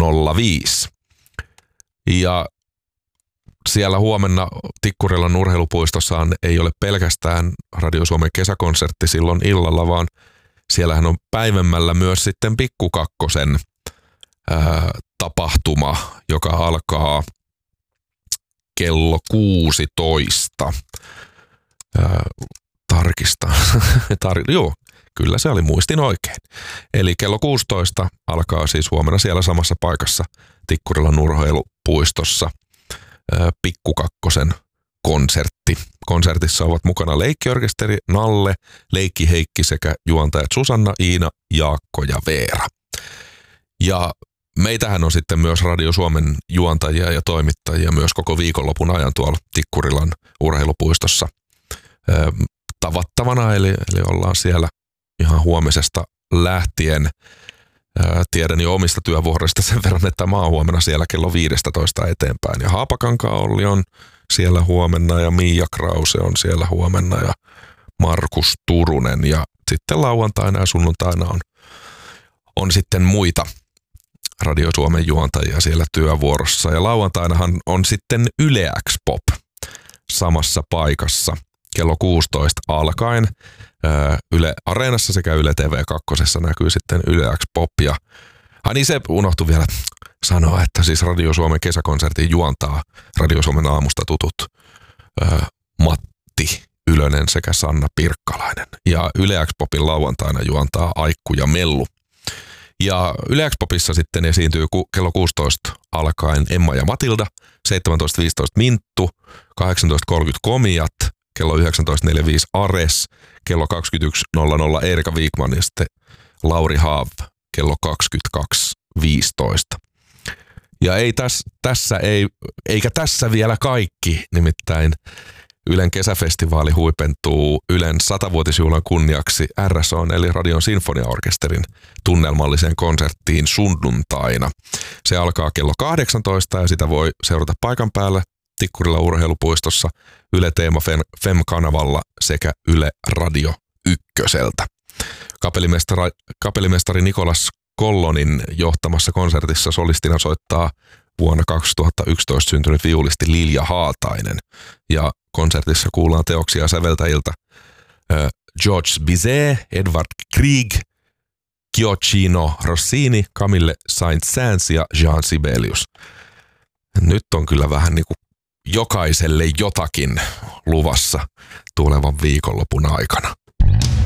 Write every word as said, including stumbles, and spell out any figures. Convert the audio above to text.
nolla viisi. Ja siellä huomenna Tikkurilan urheilupuistossa ei ole pelkästään Radio Suomen kesäkonsertti silloin illalla, vaan siellähän on päivämällä myös sitten Pikku Kakkosen ää, tapahtuma, joka alkaa kello kuusitoista. Ää, tarkistan. Tar- joo, kyllä se oli, muistin oikein. Eli kello kuusitoista alkaa siis huomenna siellä samassa paikassa Tikkurilan urheilupuistossa ää, Pikku Kakkosen konsertti. Konsertissa ovat mukana leikkiorkesteri Nalle, Leikki Heikki sekä juontajat Susanna, Iina, Jaakko ja Veera. Ja meitähän on sitten myös Radio Suomen juontajia ja toimittajia myös koko viikonlopun ajan tuolla Tikkurilan urheilupuistossa ö, tavattavana, eli, eli ollaan siellä ihan huomisesta lähtien. Ö, tiedän jo omista työvuoroista sen verran, että mä oon huomenna siellä kello viisitoista eteenpäin. Ja Haapakankaa Olli on siellä huomenna ja Miia Krause on siellä huomenna ja Markus Turunen. Ja sitten lauantaina ja sunnuntaina on, on sitten muita Radio Suomen juontajia siellä työvuorossa. Ja lauantainahan on sitten Yle X Pop samassa paikassa kello kuusitoista alkaen. Yle Areenassa sekä Yle T V kaksi näkyy sitten Yle X Pop. Ja ah niin, se unohtui vielä sanoa, että siis Radio Suomen kesäkonsertin juontaa Radio Suomen aamusta tutut ää, Matti Ylönen sekä Sanna Pirkkalainen. Ja Yle X Popin lauantaina juontaa Aikku ja Mellu. Ja Yle X Popissa sitten esiintyy ku, kello kuusitoista alkaen Emma ja Matilda, seitsemäntoista viisitoista Minttu, kahdeksantoista kolmekymmentä Komiat, kello yhdeksäntoista neljäkymmentäviisi Ares, kello kaksikymmentäyksi nolla nolla Erika Wigman ja sitten Lauri Haav kello kaksikymmentäkaksi viisitoista. Ja ei täs, tässä ei, eikä tässä vielä kaikki, nimittäin Ylen kesäfestivaali huipentuu Ylen satavuotisjuhlan kunniaksi R S O:n eli Radion Sinfoniaorkesterin tunnelmalliseen konserttiin sunnuntaina. Se alkaa kello kahdeksantoista ja sitä voi seurata paikan päällä Tikkurilan urheilupuistossa Yle Teema Fem-kanavalla sekä Yle Radio Ykköseltä. Kapellimestari, kapellimestari Nikolas Kollonin johtamassa konsertissa solistina soittaa vuonna kaksituhattayksitoista syntynyt viulisti Lilja Haatainen. Ja konsertissa kuullaan teoksia säveltäjiltä äh, George Bizet, Edvard Grieg, Gioacchino Rossini, Camille Saint-Saëns ja Jean Sibelius. Nyt on kyllä vähän niin kuin jokaiselle jotakin luvassa tulevan viikonlopun aikana.